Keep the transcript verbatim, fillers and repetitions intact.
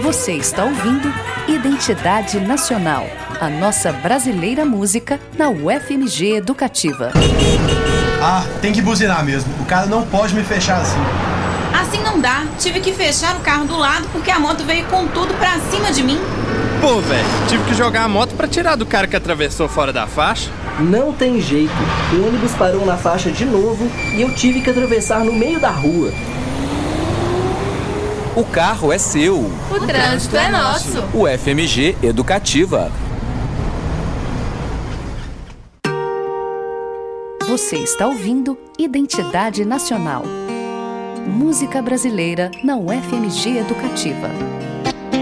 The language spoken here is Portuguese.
Você está ouvindo Identidade Nacional, a nossa brasileira música na U F M G Educativa. Ah, tem que buzinar mesmo. O cara não pode me fechar assim. Assim não dá. Tive que fechar o carro do lado porque a moto veio com tudo pra cima de mim. Pô, velho, tive que jogar a moto pra tirar do cara que atravessou fora da faixa. Não tem jeito. O ônibus parou na faixa de novo e eu tive que atravessar no meio da rua. O carro é seu. O trânsito é nosso. U F M G Educativa. Você está ouvindo Identidade Nacional. Música brasileira na U F M G Educativa.